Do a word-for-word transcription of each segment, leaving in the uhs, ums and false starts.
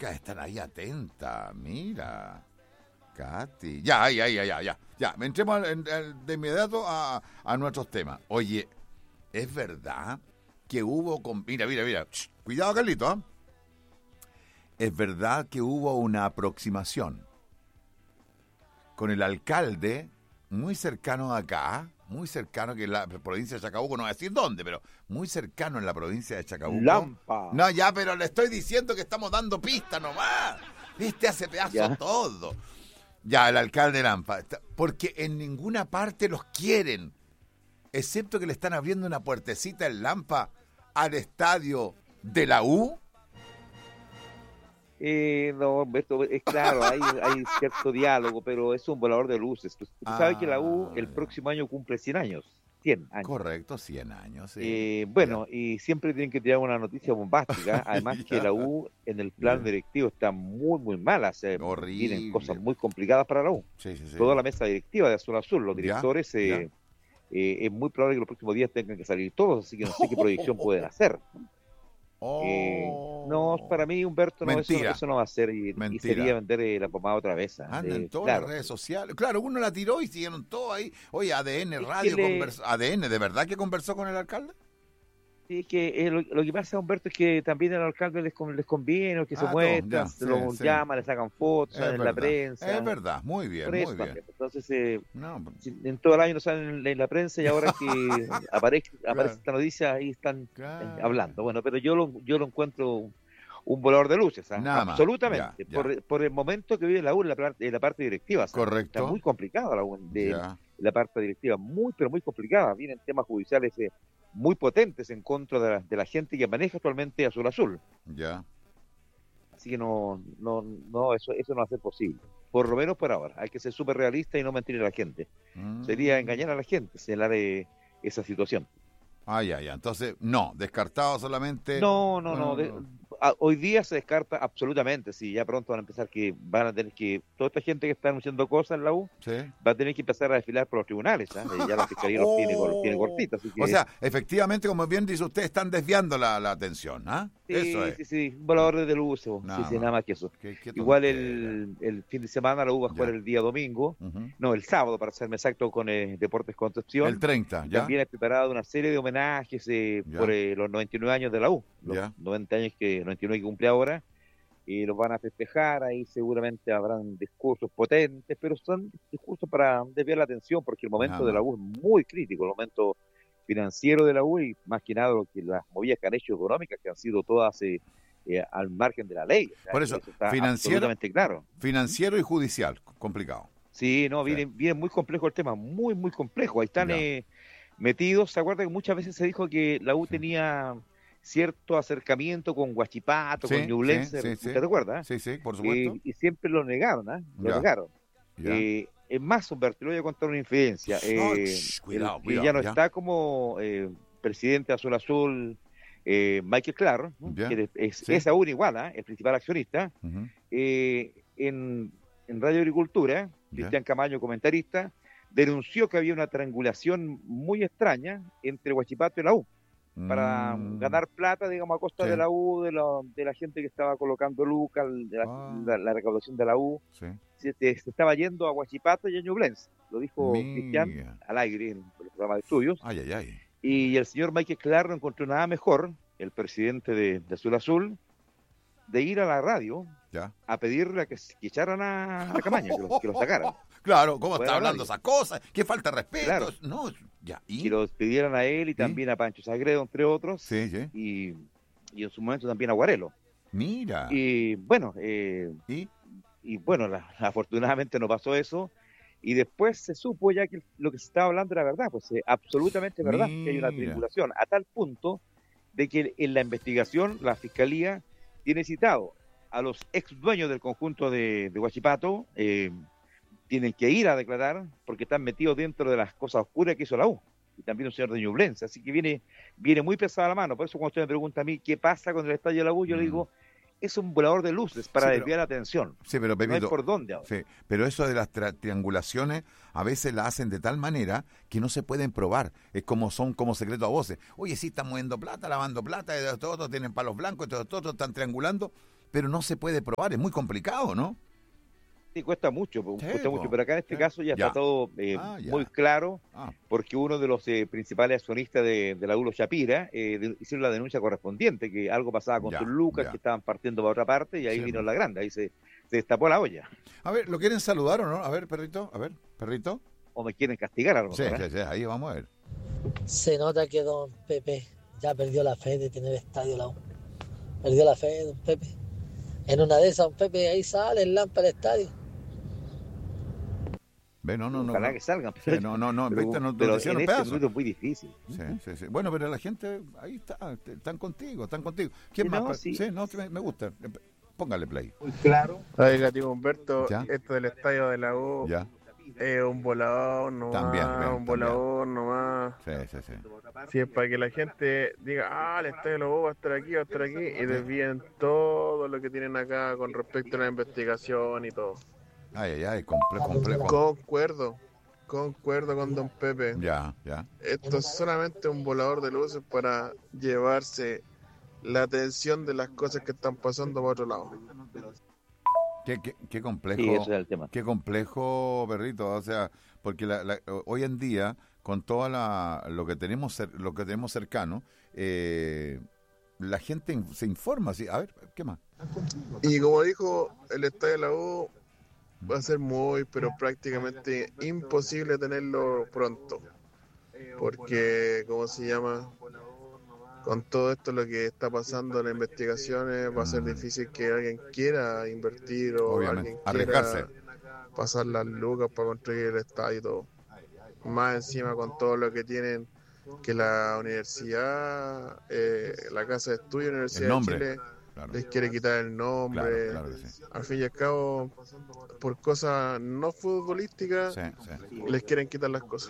chicas están ahí atentas, mira. Katy. Ya, ya, ya, ya, ya. Ya, entremos al- al- de inmediato a, a nuestros temas. Oye, ¿es verdad que hubo... Con... Mira, mira, mira. Shh, cuidado, Carlito, ¿eh? ¿Es verdad que hubo una aproximación con el alcalde muy cercano a acá, muy cercano que en la provincia de Chacabuco, no voy a decir dónde, pero muy cercano en la provincia de Chacabuco? Lampa. No, ya, pero le estoy diciendo que estamos dando pistas nomás. Viste, hace pedazo Ya. todo. Ya, el alcalde Lampa. Está- Porque en ninguna parte los quieren, excepto que le están abriendo una puertecita en Lampa al estadio de la U. Eh, no, Humberto, es claro, hay, hay cierto diálogo, pero es un volador de luces. Tú, tú Ah, sabes que la U el ya. próximo año cumple cien años. cien años. Correcto, cien años, sí. Eh, bueno, y siempre tienen que tirar una noticia bombástica. Además que Ya. la U en el plan Ya. directivo está muy, muy mala. Se Horrible. vienen cosas muy complicadas para la U. Sí, sí, sí. Toda la mesa directiva de Azul Azul, los Ya, directores, eh, ya. eh, es muy probable que los próximos días tengan que salir todos, así que no sé qué proyección pueden hacer. Eh, Oh. no, para mí, Humberto, no, eso, Mentira. eso no va a ser y, y Mentira. sería vender eh, la pomada otra vez. ¿ah? Anda en Eh, todas claro. las redes sociales. Claro, uno la tiró y siguieron todo ahí. Oye, A D N Es que Radio le- conversó. ¿A D N de verdad que conversó con el alcalde? Sí, es que eh, lo, lo que pasa, Humberto, es que también al alcalde les, con- les conviene, o que se Ah, todo, muestran, ya, se sí, lo sí. llaman, le sacan fotos, Es salen en la verdad. prensa. Es verdad, muy bien, Por eso muy bien. también. Entonces, eh, No, si en todo el año no salen en la, en la prensa y ahora que aparece, aparece esta noticia, ahí están claro. eh, hablando. Bueno, pero yo lo, yo lo encuentro un volador de luces, ¿ah? Nada más. Absolutamente. Ya, ya. Por, por el momento que vive la U en la, par- en la parte directiva. ¿sabes? Correcto. Está muy complicada la U de Ya. la parte directiva, muy, pero muy complicada. Vienen temas judiciales eh, muy potentes en contra de la, de la gente que maneja actualmente Azul Azul. Ya. Así que no, no, no, eso, eso no va a ser posible. Por lo menos por ahora. Hay que ser súper realista y no mentir a la gente. Mm. Sería engañar a la gente, señalar eh, esa situación. Ah, ya, ya. Entonces, no, descartado solamente. No, no, no. de- no. a- hoy día se descarta absolutamente. Sí, ya pronto van a empezar que van a tener que. Toda esta gente que está anunciando cosas en la U Sí. va a tener que empezar a desfilar por los tribunales. ¿ah? Eh, Ya la fiscalía los tiene, los tiene cortitos. Así que, O sea, efectivamente, como bien dice usted, están desviando la, la atención, ¿ah? sí, Eso es. sí, sí. Voladores de luces. bo. Nada Sí, sí, más. nada más que eso. Qué- qué Igual tontera. el, el fin de semana la U va a jugar Ya. el día domingo. Ujú. No, el sábado, para serme exacto, con eh, Deportes Concepción. El treinta, Y ¿ya? También he preparado una serie de homenajes eh, Ya. por eh, los noventa y nueve años de la U, los Ya. noventa años que, noventa y nueve que cumple ahora, y los van a festejar, ahí seguramente habrán discursos potentes, pero son discursos para desviar la atención, porque el momento Nada de la más. U es muy crítico, el momento financiero de la U, y más que nada lo que las movidas que han hecho económicas, que han sido todas eh, eh, al margen de la ley. O sea, Por eso, está financiero- absolutamente claro. Financiero y judicial, complicado. Sí, no, Sí. viene, viene muy complejo el tema, muy, muy complejo. Ahí están Ya. eh, metidos. ¿Se acuerda que muchas veces se dijo que la U Sí. tenía cierto acercamiento con Huachipato, Sí, con Ñublense? sí, sí, sí. ¿Usted recuerda? Sí, sí, por supuesto. Eh, y siempre lo negaron, ¿ah? Lo Ya. negaron. Ya. Eh, es más, Humberto, le voy a contar una infidencia. No, Eh, shh, cuidado, el que cuidado, ya no ya. está como eh, presidente de Azul Azul, eh, Michael Clark, ¿no? Ya. que es, Sí. es aún igual, ¿ah? El principal accionista. Ujú. Eh, en, en Radio Agricultura, Ya. Cristian Camaño, comentarista, denunció que había una triangulación muy extraña entre Huachipato y la U para Mm. ganar plata, digamos, a costa Sí. de la U, de la, de la gente que estaba colocando lucas, de la, Ah. la- la recaudación de la U. Sí. Se, se- se estaba yendo a Huachipato y a Ñublense, lo dijo Cristian Mira. al aire en el programa de estudios. Ay, ay, ay. Y el señor Michael Clark no encontró nada mejor, el presidente de, de Azul Azul, de ir a la radio Ya. a pedirle a que, que echaran a, a Camaño, que lo, que lo sacaran. Claro, ¿cómo Fuera está hablando radio. esas cosas? Qué falta de respeto. Claro. No, ya. ¿Y? Que lo despidieran a él y también a Pancho Sagredo, entre otros, Sí, sí. y, y en su momento también a Guarelo. Mira. Y bueno, eh, ¿Y? y bueno, la- afortunadamente no pasó eso. Y después se supo ya que lo que se estaba hablando era verdad, pues eh, absolutamente verdad, que hay una Mira. triangulación, a tal punto de que en la investigación la Fiscalía tiene citado a los ex dueños del conjunto de, de Huachipato, eh, tienen que ir a declarar porque están metidos dentro de las cosas oscuras que hizo la U. Y también un señor de Ñublense, así que viene, viene muy pesada la mano. Por eso cuando usted me pregunta a mí qué pasa con el estadio de la U, yo le Mm. digo, es un volador de luces para Sí, pero- desviar la atención. Sí, pero No hay Pepito. por dónde ahora. Sí, pero eso de las tra- triangulaciones a veces la hacen de tal manera que no se pueden probar. Es como son como secretos a voces. Oye, sí, están moviendo plata, lavando plata, y estos otros tienen palos blancos, estos otros están triangulando. pero no se puede probar, es muy complicado, ¿no? Sí, cuesta mucho, Sí, cuesta po. mucho, pero acá en este Sí. caso ya, Ya. está todo eh, Ah, ya. muy claro, Ah, porque uno de los eh, principales accionistas de, de la U, los Shapira, eh, de- hicieron la denuncia correspondiente, que algo pasaba con Ya, sus lucas, ya. que estaban partiendo para otra parte, y ahí Sí, vino po. la grande, ahí se, se destapó la olla. a ver, ¿lo quieren saludar o no? A ver, perrito, a ver, perrito. O me quieren castigar a lo Sí, mejor, sí, ¿eh? sí, ahí vamos a ver. Se nota que don Pepe ya perdió la fe de tener estadio la U. Perdió la fe, don Pepe. En una de esas, don Pepe, ahí sale el Lampa al estadio. Ve, no, no, no. Ojalá no. que salgan. Sí, no, no, no, pero, viste, no, pero no te hicieron en este pedazos. minuto es muy difícil. Sí, sí, sí. Bueno, pero la gente, ahí está, te- están contigo, están contigo. ¿Quién Sí, más? no, Pa- sí. sí, no, sí, me, me gusta. Póngale play. Muy claro. Oiga, tío Humberto, ¿Ya? esto del estadio de la U Ya, es un volador nomás, También, bien, un también. volador nomás. sí, sí, sí. Si es para que la gente diga, ah, el estadio de la U va a estar aquí, va a estar aquí, y desvíen todo lo que tienen acá con respecto a la investigación y todo. Ay, ay, ay, complejo, complejo. Concuerdo, concuerdo con don Pepe. Ya, ya. Esto es solamente un volador de luces para llevarse la atención de las cosas que están pasando por otro lado. Qué, qué, qué complejo. Sí, ese es el tema. Qué complejo, perrito. O sea, porque la, la- hoy en día, con toda la, lo que tenemos cer- lo que tenemos cercano, eh, la gente in- se informa. ¿Sí? A ver, ¿qué más? Y como dijo, el estadio de la U va a ser muy, pero prácticamente imposible tenerlo pronto. Porque, ¿cómo se llama? Con todo esto lo que está pasando en las investigaciones, va a ser difícil que alguien quiera invertir o Obviamente, alguien arriesgarse. quiera pasar las lucas para construir el estadio y todo. Más encima con todo lo que tienen, que la universidad, eh, la casa de estudio de la Universidad El nombre. de Chile, Claro, les quiere quitar el nombre. claro, claro que sí. Al fin y al cabo, por cosas no futbolísticas, Sí, sí. les quieren quitar las cosas.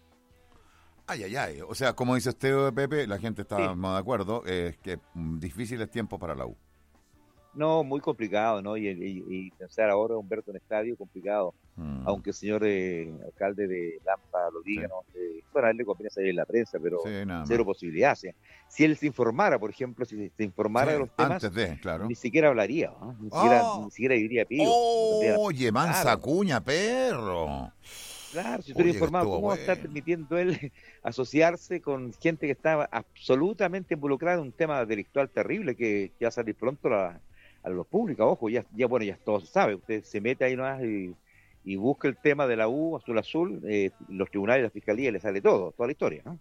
Ay, ay, ay. O sea, como dice usted, Pepe, la gente está Sí. más de acuerdo, es que mm, difíciles tiempos para la U. No, muy complicado, ¿no? Y, y- y pensar ahora, Humberto, en estadio, complicado. Mm. Aunque el señor eh, alcalde de Lampa lo diga, Sí. ¿no? Eh, bueno, a él le conviene salir en la prensa, pero Sí, nada más. cero posibilidad. Si, si él se informara, por ejemplo, si se informara Sí, de los temas, antes de, claro. ni siquiera hablaría, ¿no? Ni, siquiera, Oh. ni siquiera diría pío. No tendría- Oye, mansa Claro. cuña, perro. Claro, si tú Oye, eres informado, estuvo ¿cómo va a estar bueno. permitiendo él asociarse con gente que estaba absolutamente involucrada en un tema delictual terrible que, que va a salir pronto a, a los públicos? Ojo, ya, ya bueno, ya todo se sabe. Usted se mete ahí nomás y, y busca el tema de la U, Azul Azul, eh, los tribunales, la fiscalía, le sale todo, toda la historia, ¿no?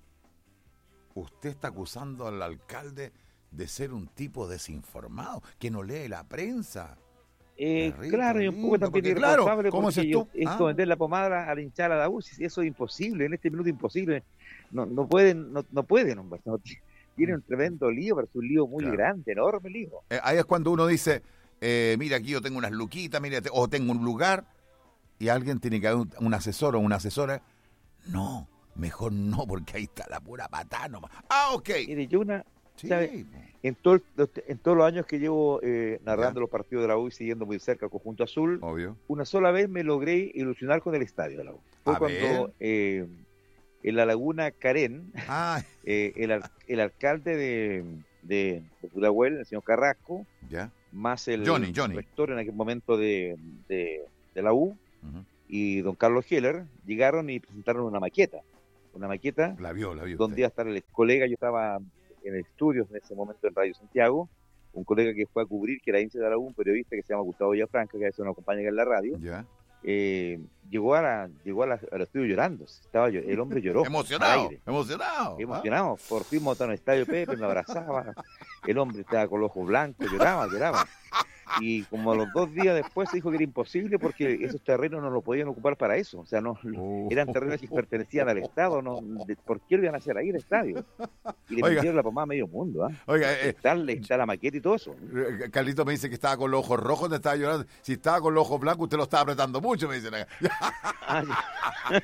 Usted está acusando al alcalde de ser un tipo desinformado, que no lee la prensa. Eh, Qué rico, claro, y un poco lindo, también porque, claro, irresponsable ¿cómo porque dices tú? es Ah. cometer la pomada al hinchar a la U, si eso es imposible, en este minuto imposible, no, no pueden, no, no pueden, hombre, no, tiene un tremendo lío, pero es un lío muy Claro. grande, enorme lío. Eh, ahí es cuando uno dice, eh, mira, aquí yo tengo unas luquitas, mira, te- o tengo un lugar, y alguien tiene que haber un, un asesor o una asesora. No, mejor no, porque ahí está la pura patada nomás. Ah, ok. Mire, yo una, Sí, ¿sabe? po. en, todo, en todos los años que llevo eh, narrando Ya. los partidos de la U y siguiendo muy cerca el conjunto azul, Obvio. una sola vez me logré ilusionar con el estadio de la U. Fue A cuando ver. eh, en la Laguna Carén, Ah, eh, el, al- el alcalde de, de, de Pudahuel, el señor Carrasco, ya. más el Johnny, Johnny. rector en aquel momento de, de, de la U Ujú. y don Carlos Heller, llegaron y presentaron una maqueta, una maqueta La vio, la vio. donde usted. iba a estar el colega, yo estaba en el estudio en ese momento en Radio Santiago, un colega que fue a cubrir, que era hincha de la U, un periodista que se llama Gustavo Villafranca, que a veces nos acompaña acá en la radio, Ya. eh, llegó, a la, llegó a la- al estudio llorando, estaba, llo- el hombre lloró. al Emocionado, aire. emocionado. ¿ah? Emocionado, por fin montaron el estadio Pepe, me abrazaba, el hombre estaba con los ojos blancos, lloraba, lloraba. Y como a los dos días después se dijo que era imposible porque esos terrenos no lo podían ocupar para eso, o sea, no Oh. eran terrenos que pertenecían al Estado, no, de- ¿por qué lo iban a hacer ahí el estadio? Y le Oiga. metieron la pomada a medio mundo, ¿ah? Oiga, eh, Está, está la maqueta y todo eso. eh, Carlito me dice que estaba con los ojos rojos, te estaba llorando. Si estaba con los ojos blancos, usted lo estaba apretando mucho, me dicen acá. Ah, ya.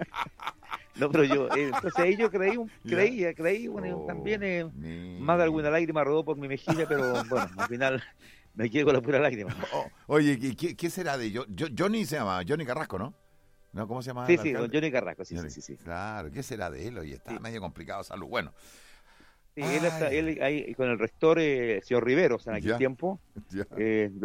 No, pero yo, eh, entonces ahí yo creí, un- Ya. creía, creí, bueno, Oh, también eh, mi- más de alguna lágrima rodó por mi mejilla, pero bueno, al final me quedé con la pura lágrima. Oh, oye, ¿qué- ¿qué, qué será de yo, yo- Johnny se llama? Johnny Carrasco, ¿no? ¿No? ¿Cómo se llama? Sí, el sí, don alcalde? Johnny Carrasco, sí, Johnny. sí, sí, sí. Claro, ¿qué será de él? Oye, está Sí. medio complicado salud. Bueno, Sí, él, está, él ahí con el rector, eh, el señor Riveros, en aquel Ya. tiempo, Ya. eh,